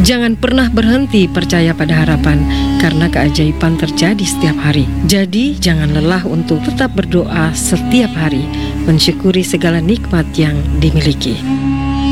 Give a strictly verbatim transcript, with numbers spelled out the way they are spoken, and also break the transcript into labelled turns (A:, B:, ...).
A: Jangan pernah berhenti percaya pada harapan, karena keajaiban terjadi setiap hari. Jadi jangan lelah untuk tetap berdoa setiap hari, mensyukuri segala nikmat yang dimiliki.